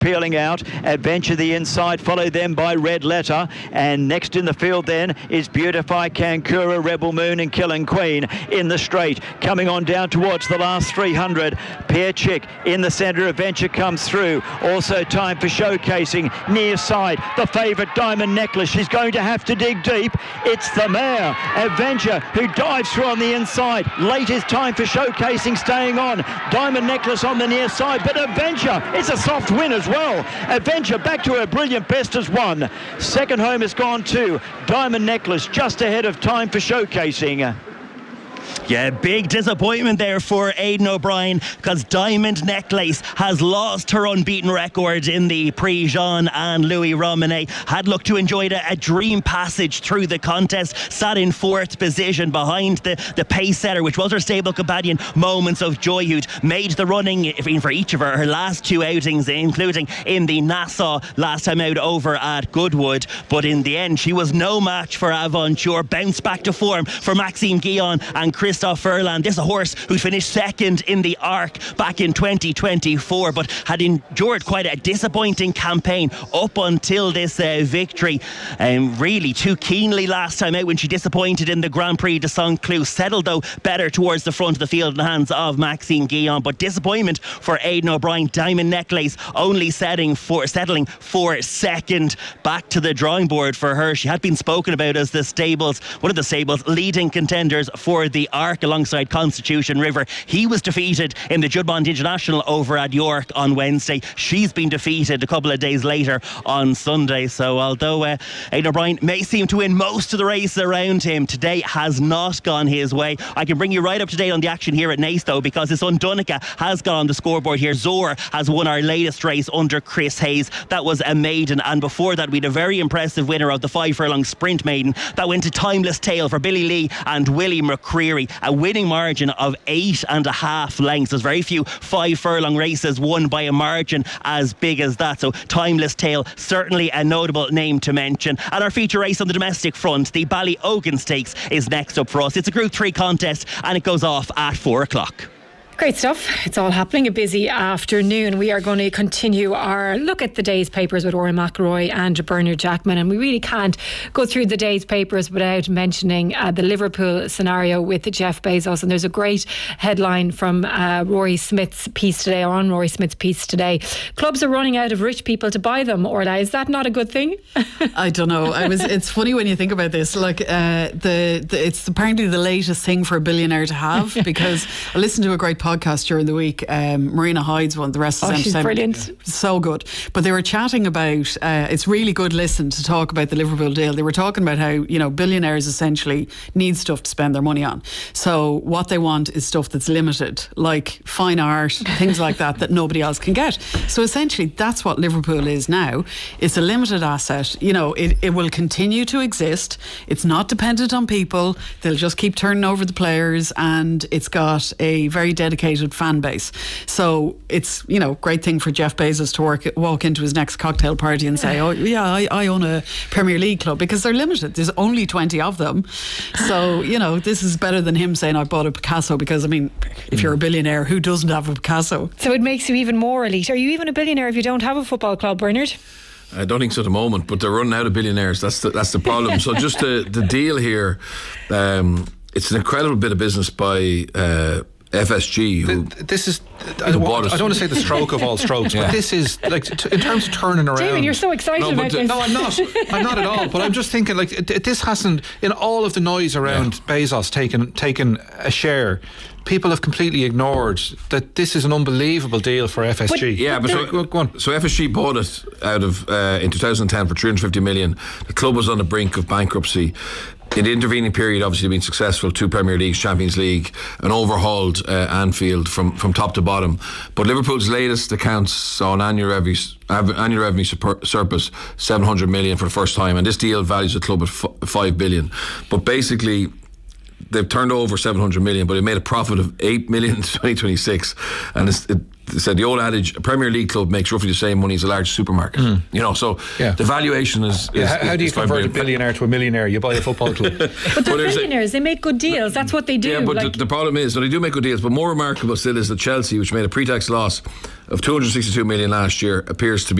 peeling out. Adventure the inside, followed then by Red Letter, and next in the field then is Beautify, Kankura, Rebel Moon and Killing Queen in the straight. Coming on down towards the last 300, Pear Chick in the centre. Adventure comes through. Also Time for Showcasing near side. The favourite Diamond Necklace. She's going to have to dig deep. It's the mare Adventure who dives through on the inside. Late is Time for Showcasing staying on. Diamond Necklace on the near side, but Adventure, it's a soft win as well. Adventure back to her brilliant best as one. Second home has gone to Diamond Necklace, just ahead of Time for Showcasing. Yeah, big disappointment there for Aidan O'Brien, because Diamond Necklace has lost her unbeaten record in the Prix Jean and Louis Romanet. Had looked to enjoy a dream passage through the contest, sat in fourth position behind the pace setter, which was her stable companion Moments of Joy, who'd made the running for each of her last two outings, including in the Nassau last time out over at Goodwood. But in the end, she was no match for Aventure. Bounced back to form for Maxime Guillon and Christophe Furlan. This is a horse who finished second in the Arc back in 2024, but had endured quite a disappointing campaign up until this victory. Really too keenly last time out when she disappointed in the Grand Prix de Saint-Cloud. Settled though better towards the front of the field in the hands of Maxime Guillon, but disappointment for Aidan O'Brien. Diamond Necklace only settling for second. Back to the drawing board for her. She had been spoken about as one of the stables leading contenders for the Arc alongside Constitution River. He was defeated in the Juddmonte International over at York on Wednesday. She's been defeated a couple of days later on Sunday. So although Aidan O'Brien may seem to win most of the race around him, today has not gone his way. I can bring you right up to date on the action here at Naas though, because his son Dunica has gone on the scoreboard here. Zor has won our latest race under Chris Hayes. That was a maiden, and before that we had a very impressive winner of the 5 furlong sprint maiden that went to Timeless Tale for Billy Lee and Willie McCreary. A winning margin of 8.5 lengths. There's very few 5 furlong races won by a margin as big as that. So Timeless Tale, certainly a notable name to mention. And our feature race on the domestic front, the Ballyogan Stakes, is next up for us. It's a Group 3 contest and it goes off at 4 o'clock. Great stuff. It's all happening. A busy afternoon. We are going to continue our look at the day's papers with Rory McIlroy and Bernard Jackman, and we really can't go through the day's papers without mentioning the Liverpool scenario with Jeff Bezos. And there's a great headline from Rory Smith's piece today, or on Rory Smith's piece today. Clubs are running out of rich people to buy them. Orla, is that not a good thing? I don't know. It's funny when you think about this. Like it's apparently the latest thing for a billionaire to have, because I listened to a great podcast during the week. Marina Hyde's one, The Rest is Entertainment. She's brilliant. So good. But they were chatting about, it's really good listen to talk about the Liverpool deal. They were talking about how, billionaires essentially need stuff to spend their money on. So what they want is stuff that's limited, like fine art, things like that nobody else can get. So essentially that's what Liverpool is now. It's a limited asset. It will continue to exist. It's not dependent on people. They'll just keep turning over the players, and it's got a very dedicated fan base. So it's, great thing for Jeff Bezos to walk into his next cocktail party and say, oh yeah, I own a Premier League club, because they're limited. There's only 20 of them. So, this is better than him saying I bought a Picasso, because if you're a billionaire, who doesn't have a Picasso? So it makes you even more elite. Are you even a billionaire if you don't have a football club, Bernard? I don't think so at the moment, but they're running out of billionaires. That's the problem. So just the deal here, it's an incredible bit of business by FSG. This is, I don't want to say the stroke of all strokes, but this is in terms of turning around. Jamie, you're so excited about this. No, I'm not. I'm not at all. But I'm just thinking, this hasn't, in all of the noise around Bezos taking a share, people have completely ignored that this is an unbelievable deal for FSG. Go on. So FSG bought it out of in 2010 for 350 million. The club was on the brink of bankruptcy. In the intervening period, obviously been successful, 2 Premier Leagues, Champions League, an overhauled Anfield from top to bottom. But Liverpool's latest accounts saw an annual revenue surplus 700 million for the first time, and this deal values the club at 5 billion. But basically, they've turned over 700 million, but they made a profit of 8 million in 2026, and they said the old adage, a Premier League club makes roughly the same money as a large supermarket. You know, so the valuation is how do you convert a billionaire to a millionaire? You buy a football club. But they're billionaires, they make good deals, that's what they do. Yeah, but the problem is, so they do make good deals, but more remarkable still is that Chelsea, which made a pre-tax loss of 262 million last year, appears to be